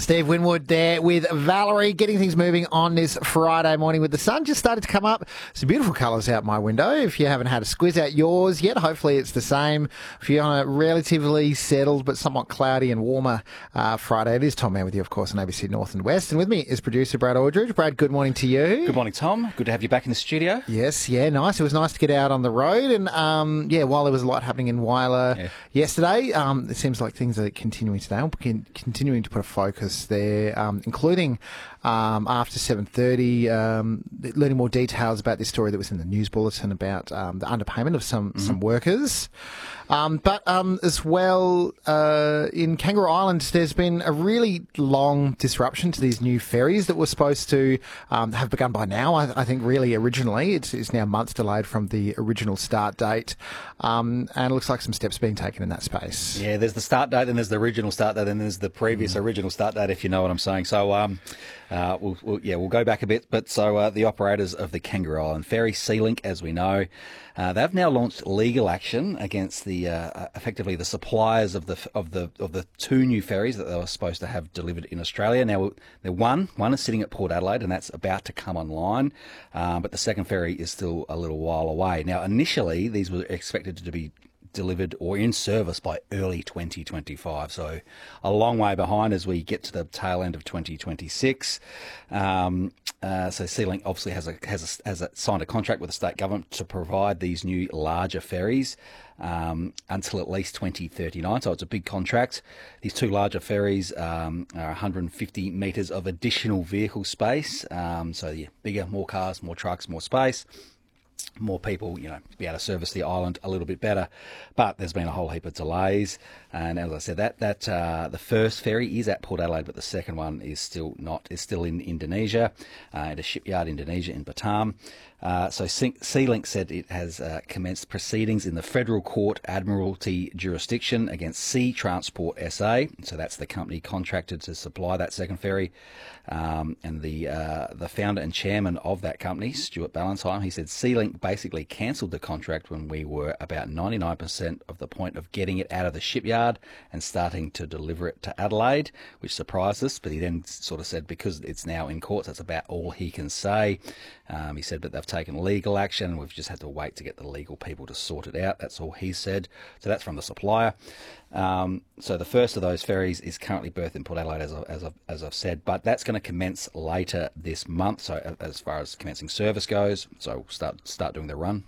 Steve Winwood there with Valerie, getting things moving on this Friday morning with the sun just started to come up. Some beautiful colours out my window. If you haven't had a squiz out yours yet, hopefully it's the same. If you're on a relatively settled but somewhat cloudy and warmer Friday, it is Tom Mann with you, of course, on ABC North and West. And with me is producer Brad Aldridge. Brad, good morning to you. Good morning, Tom. Good to have you back in the studio. Yes, yeah, nice. It was nice to get out on the road. And, while there was a lot happening in Whyalla yesterday, it seems like things are continuing today. We're continuing to put a focus there, including after 7:30, learning more details about this story that was in the news bulletin about the underpayment of some workers. But as well, in Kangaroo Island, there's been a really long disruption to these new ferries that were supposed to have begun by now. I think really originally it's now months delayed from the original start date, and it looks like some steps being taken in that space. Yeah, there's the start date, and there's the original start date, and there's the previous original start date, if you know what I'm saying. So we'll go back a bit. But so the operators of the Kangaroo Island ferry, SeaLink, as we know, they've now launched legal action against the effectively the suppliers of the two new ferries that they were supposed to have delivered in Australia. Now, one is sitting at Port Adelaide, and that's about to come online, but the second ferry is still a little while away. Now, initially, these were expected to be delivered or in service by early 2025, so a long way behind as we get to the tail end of 2026. So SeaLink obviously has signed a contract with the state government to provide these new larger ferries until at least 2039. So it's a big contract. These two larger ferries are 150 metres of additional vehicle space. So bigger, more cars, more trucks, more space. More people, be able to service the island a little bit better, but there's been a whole heap of delays. And as I said, that the first ferry is at Port Adelaide, but the second one is still not. Is still in Indonesia, at a shipyard, Indonesia, in Batam. So SeaLink said it has commenced proceedings in the Federal Court Admiralty jurisdiction against Sea Transport SA. So that's the company contracted to supply that second ferry. And the founder and chairman of that company, Stuart Ballantyne, he said SeaLink basically cancelled the contract when we were about 99% of the point of getting it out of the shipyard and starting to deliver it to Adelaide, which surprised us. But he then sort of said because it's now in courts, that's about all he can say. He said, but they've taken legal action, and we've just had to wait to get the legal people to sort it out. That's all he said. So that's from the supplier. So the first of those ferries is currently berthed in Port Adelaide, as I've said, but that's going to commence later this month. So as far as commencing service goes, so we'll start doing the run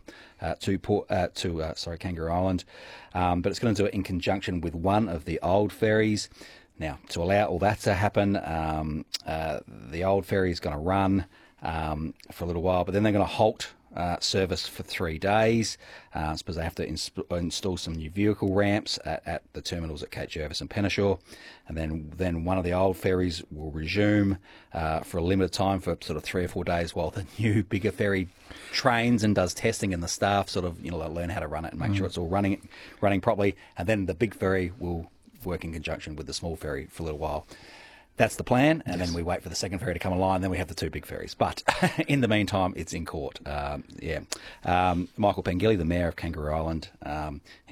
to Kangaroo Island, but it's going to do it in conjunction with one of the old ferries. Now, to allow all that to happen, the old ferry is going to run for a little while, but then they're going to halt service for 3 days. I suppose they have to install some new vehicle ramps at the terminals at Cape Jervis and Penneshaw, and then one of the old ferries will resume for a limited time for sort of 3 or 4 days while the new bigger ferry trains and does testing, and the staff sort of learn how to run it and make sure it's all running properly, and then the big ferry will work in conjunction with the small ferry for a little while. That's the plan, and then we wait for the second ferry to come online, then we have the two big ferries. But in the meantime, it's in court. Michael Pengilly, the mayor of Kangaroo Island,